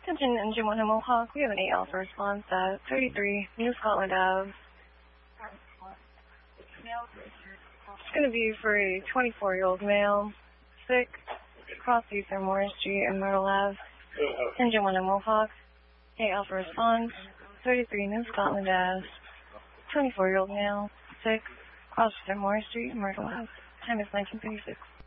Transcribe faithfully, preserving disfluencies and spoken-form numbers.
Attention, Engine one Mohawk. We have an eight alpha response at thirty-three New Scotland Ave. It's going to be for a twenty-four-year-old male, sick, across Eastern Morris Street and Myrtle Ave. Engine one Mohawk. eight alpha response, thirty-three New Scotland Ave. twenty-four-year-old male, sick, across Eastern Morris Street and Myrtle Ave. Time is nineteen thirty-six.